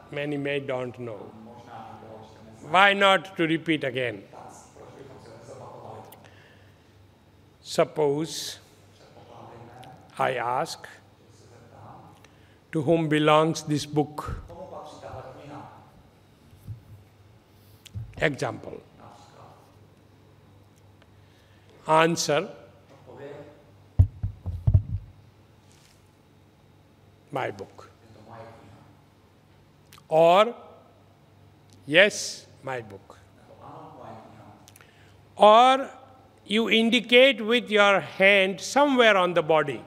Many may don't know. Why not to repeat again? Suppose I ask, to whom belongs this book? Example. Answer, my book. Or, yes, my book. Or you indicate with your hand somewhere on the body.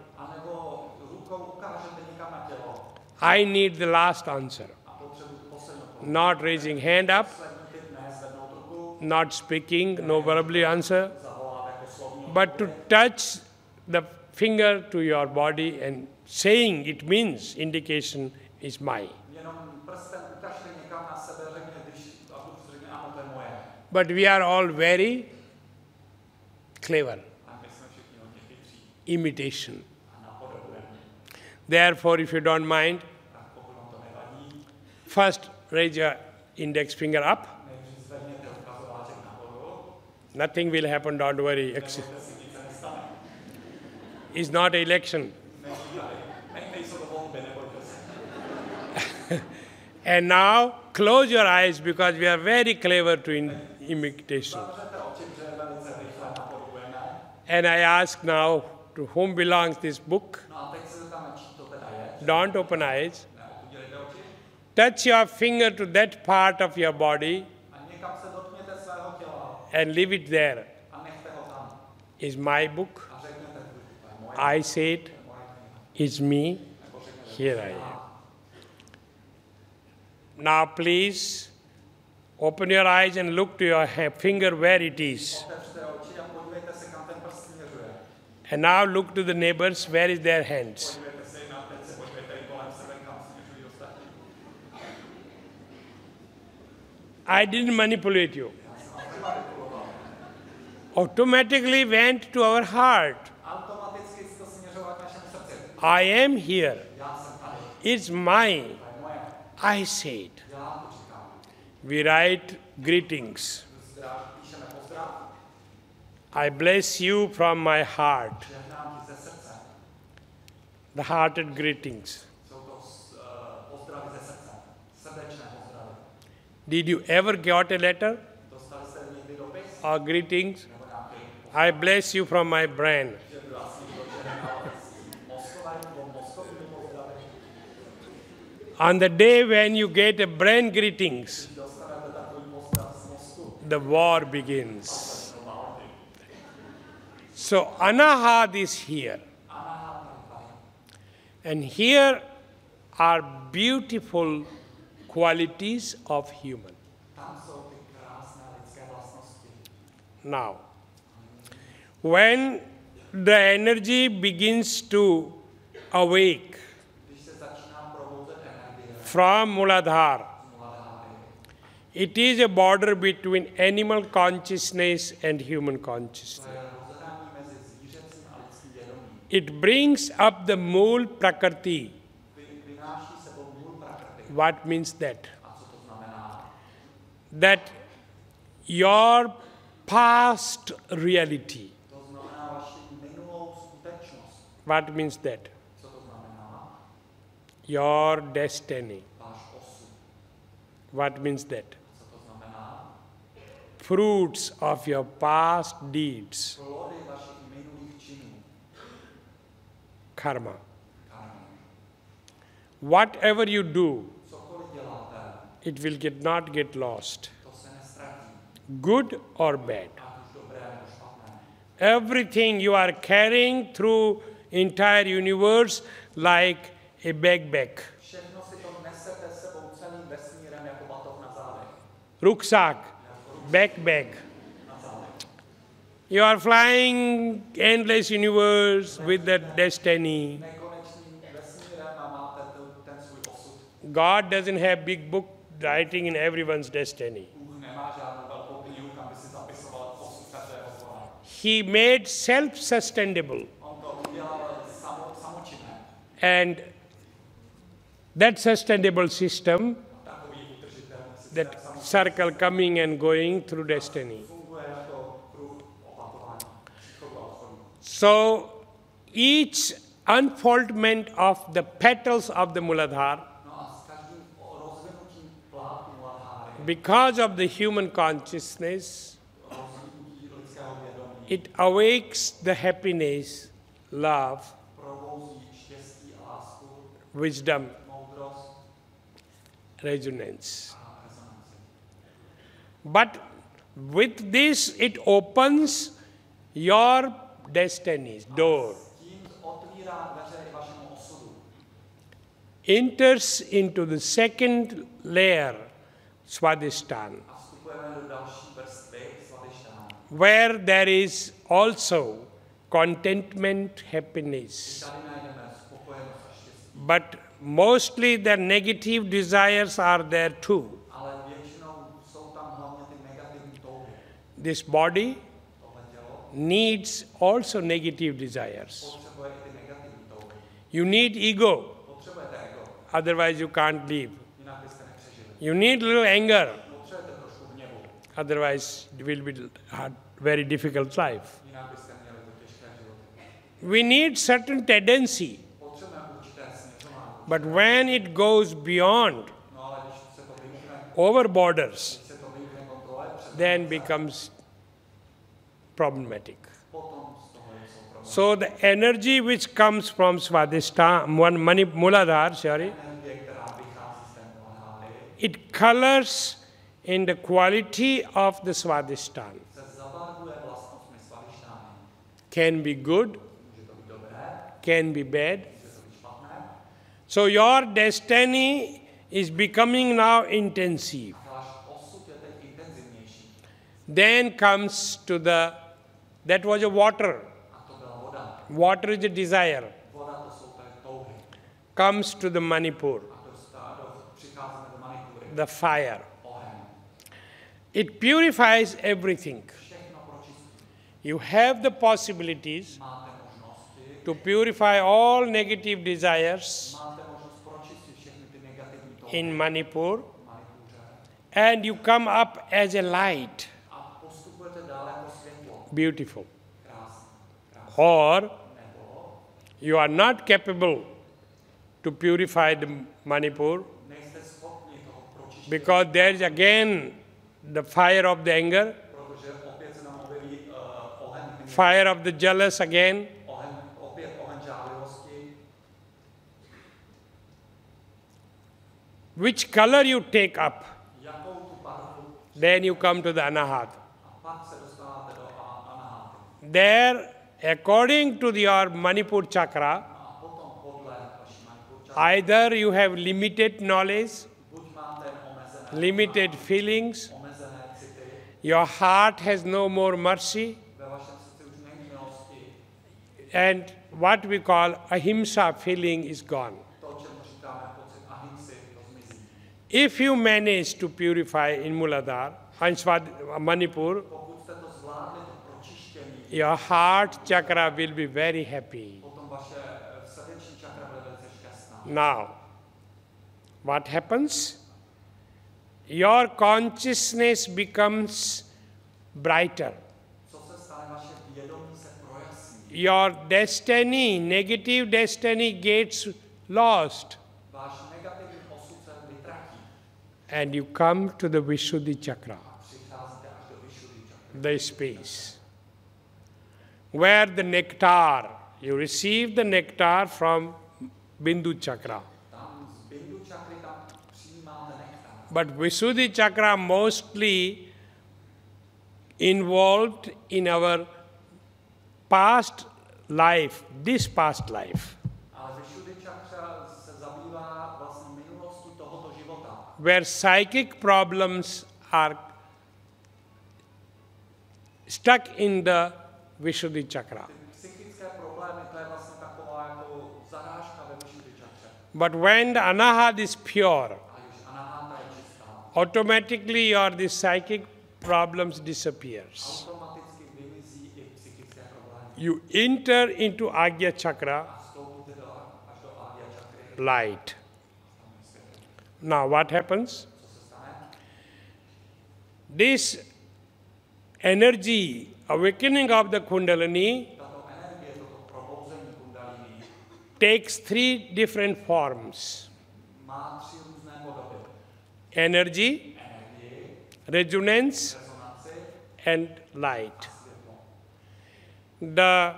I need the last answer. Not raising hand up, not speaking, no verbally answer, but to touch the finger to your body and saying it means indication is mine. But we are all very clever. Imitation. Therefore, if you don't mind, first raise your index finger up. Nothing will happen, don't worry. It's not an election. And now, close your eyes because we are very clever to imitation. And I ask now, to whom belongs this book? Don't open eyes. Touch your finger to that part of your body and leave it there. Is my book. I say it. Is me. Here I am. Now please open your eyes and look to your finger where it is. And now look to the neighbors, where is their hands? I didn't manipulate you. Automatically went to our heart. I am here. It's mine. I say it. We write greetings. I bless you from my heart. The hearted greetings. Did you ever get a letter or greetings? I bless you from my brain. On the day when you get a brain greetings, the war begins. So Anahad is here. And here are beautiful qualities of human. Now, when the energy begins to awake from Muladhara, it is a border between animal consciousness and human consciousness. It brings up the Mool Prakriti. What means that? That your past reality. What means that? Your destiny. What means that? Fruits of your past deeds. Karma. Whatever you do, it will not get lost. Good or bad. Everything you are carrying through entire universe like a backpack. Rucksack, backpack. You are flying endless universe with that destiny. God doesn't have big book writing in everyone's destiny. He made self-sustainable. And that sustainable system that circle coming and going through destiny. Funguje jako kruh opakování, příchodu a odchodu. So each unfoldment of the petals of the Muladhara, No a s každým rozvinutím plátů Muladháry, because of the human consciousness, rozvinutí lidského vědomí, it awakes the happiness, love, probouzí štěstí a lásku, wisdom, moudrost resonance. a rezonanci. But with this, it opens your destiny's door, Tím otvírá dveře i vašemu osudu. enters into the second layer, Swadhisthana, A vstupujeme do další vrstvy svatyštánu, where there is also contentment, happiness. tady najdeme spokojenost a štěstí. But mostly the negative desires are there too. Ale většinou jsou tam hlavně ty negativní touhy. This body Tohle tělo needs also negative desires. potřebuje i ty negativní touhy. You need ego, Potřebujete ego, otherwise you can't live. jinak byste nepřežili. You need little anger, Potřebujete trošku hněvu, otherwise it will be very difficult life. jinak byste měli to těžké životy. We need certain tendency, Potřebujeme určité směřování. but when it goes beyond No ale když se to vymkne, over borders, když se to vymkne kontrole, then becomes problematic. potom z toho jsou problémy. So the energy which comes from Swadhisthana, Muladhara, Energie, která vychází z té Muladháry, it colors in the quality of the Swadhisthana. se zabarvuje vlastnostmi svatyštány. Can be good, Může to být dobré, can be bad. může to být špatné. So your destiny is becoming now intensive. A váš osud je teď intenzivnější. Then comes to that was a water. A to byla voda. Water is a desire. Voda to jsou té touhy. Comes to the Manipur, Přicházíme do Manipury. the fire. Oheň. It purifies everything. Všechno pročistí. You have the possibilities Máte možnosti, to purify all negative desires máte možnost pročistit všechny ty negativní touhy in Manipur, v Manipuře. and you come up as a light. A postupujete dál jako světlo. Beautiful. Krásně. Or Nebo you are not capable to purify the Manipur nejste schopni toho pročistit, because there is again the fire of the anger, protože opět se nám objeví oheň hněvu, fire of the jealous again, opět oheň žálivosti. which color you take up, Jakou tu barvu, then you come to the Anahat. a pak se dostáváte do Anaháty. There, according to your Manipur chakra, A potom podle vaší Manipur either you have limited knowledge, buď máte omezené, limited feelings, omezené city, your heart has no more mercy, ve vašem srdci už není milosti, and what we call ahimsa feeling is gone. to, čemu říkáme pocit ahimsy, to zmizí. If you manage to purify in Muladhara and Manipur, Pokud jste to zvládli, to pročištění, your heart chakra will be very happy. potom vaše srdeční čakra bude velice šťastná. Now, what happens? Your consciousness becomes brighter. Co se stane, vaše vědomí se projasní. Your destiny, negative destiny gets lost, Váš negativní osud se vytratí. and you come to the Vishuddhi chakra, Přicházíte až do Vishuddhi čakry. the space, where the nectar, you receive the nectar from Bindu chakra. Tam z bindu čakry tam přijímáte nektar. But Vishuddhi chakra mostly involved in our past life, this past life, Ale Vishuddhi čakra se zabývá vlastně minulostí tohoto života. where psychic problems are stuck in the Vishuddhi chakra. Psychické problémy, to je vlastně taková jako zarážka ve Vishuddhi čakře. But when the Anahat is pure, A když Anaháta je čistá, automatically your the psychic problems disappears. automaticky vymizí i psychické problémy. You enter into Agya chakra, A vstoupíte až do Adya čakry. light. Now what happens? Co se stane? This energy, awakening of the Kundalini, tato energie, toto probouzení kundalini takes three different forms. má 3 různé podoby. Energy, Energii, resonance, rezonanci and light. a světlo. The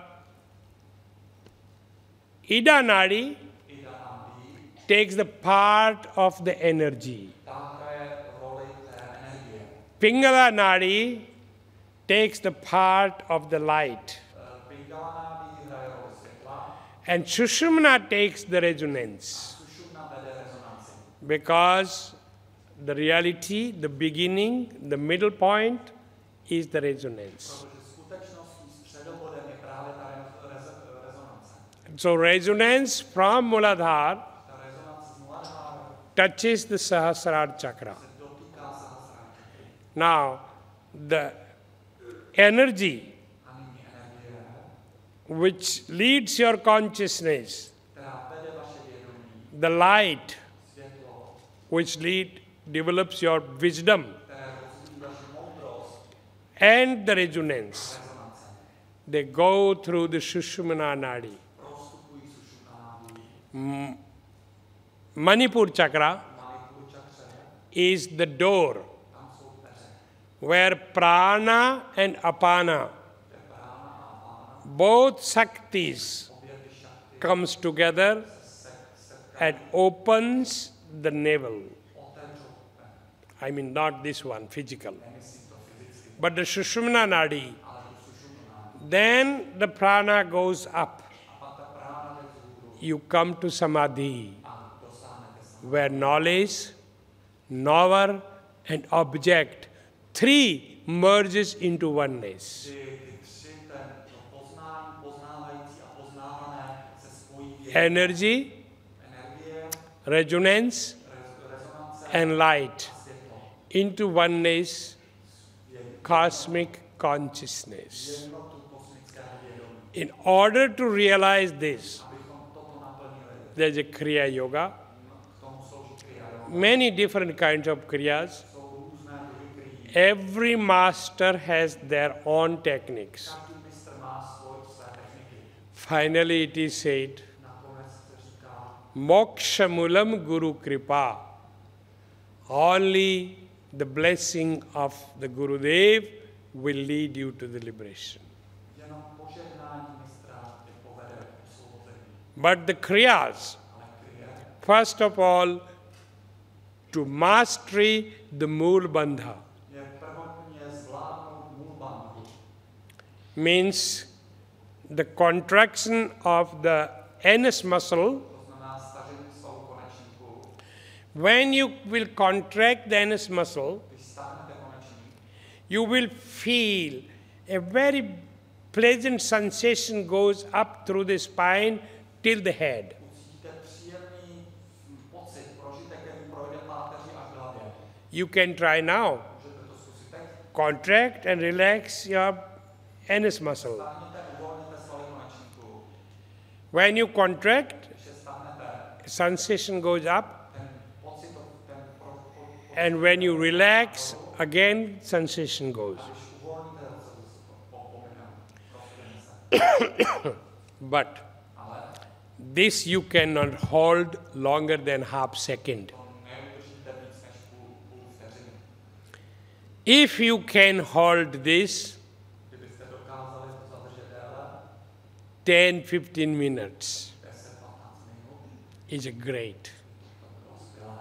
Ida Nadi Ida Nadi, takes the part of the energy. ta hraje roli té energie. Pingala Nadi takes the part of the light. Pingala Nadi hraje roli světla And Sushumna takes the resonance. Sušumna vede rezonanci. Because the reality, the beginning, the middle point is the resonance. Protože skutečností středobodem je právě ta rezonance. So resonance from Muladhara Ta rezonance z Muladhara touches the Sahasrara chakra. se dotýká Sahasrara čakry. Now, the energy A nyní energie, which leads your consciousness, která vede vaše vědomí, the light světlo, which develops your wisdom, které rozvíjí vaši moudrost, and the resonance, rezonance, they go through the Sushumna Nadi. prostupují Sušumna Nadi. Manipur chakra Manipur čakře, is the door tam jsou dveře, where prana and apana, kde prána a apána, both Shaktis, obě ty šakty comes together and opens the navel. otevřou ven. I mean, not this one, physical, Nemyslím to fyzicky, but the Sushumna Nadi. ale tu Sušumna Nadi. Then the prana goes up. A pak ta prána jde vzhůru You come to Samadhi, a dosáhnete se. where knowledge, knower, and object, three merges into oneness. Kdy ty tři, to poznání, poznávající a poznávané se spojí v Energy, energie, resonance, rezonance and light a světlo. into oneness, cosmic consciousness. Jednotu kosmického vědomí. In order to realize this, Abychom toto naplnili, there's a Kriya Yoga, k tomu slouží kriya yoga. many different kinds of Kriyas. Jsou různé druhy krií. Every master has their own techniques. Každý mistr má své techniky. Finally, it is said, Nakonec se říká, Mokshamulam Guru Kripa. Only the blessing of the Gurudev will lead you to the liberation. jenom požehnání mistra tě povede k osvobození. But the Kriyas, Ale kriye, first of all, to mastery the Mool Bandha, je prvotně zvládnout mulbandhu. means the contraction of the anus muscle. To znamená stažení svalu konečníku. When you will contract the anus muscle, Když stáhnete konečník, you will feel a very pleasant sensation goes up through the spine till the head. ucítíte příjemný pocit, prožitek, který projde páteří až k hlavě. You can try now. Můžete to zkusit teď. Contract and relax your anus muscle. Stáhněte, uvolněte svaly konečníku. When you contract, Když je stáhnete, sensation goes up, ten pocit, and when you relax, again sensation goes. když uvolníte, zase to pomine. But Ale this you cannot hold longer than half second. to neudržíte víc než půl vteřiny. If you can hold this Kdybyste dokázali to zadržet déle, 10-15 minutes, 10-15 minut, is great. to bylo skvělé.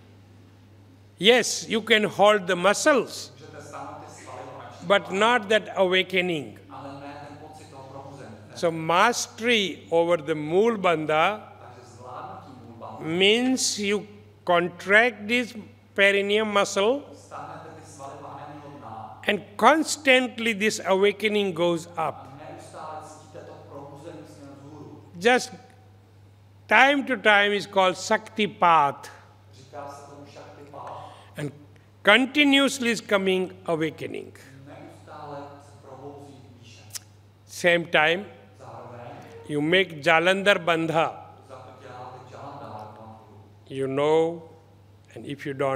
Yes, you can hold the muscles, Můžete stáhnout ty svaly konečníku, but not that awakening. ale ne ten pocit toho probuzení. So mastery over the Mool Bandha Takže zvládnutí mulbandhu means you contract this perineum muscle stáhnete ty svaly váhněného dna and constantly this awakening goes up. a neustále cítíte to probuzení směrem vzhůru. Just time to time is called Sakti Path, Říká se tomu Shaktipat. and continuously is coming awakening. Neustále se probouzí výše. Same time, Zároveň you make Jalandhar Bandha. děláte Jalandhar bandhu. You know, and if you don't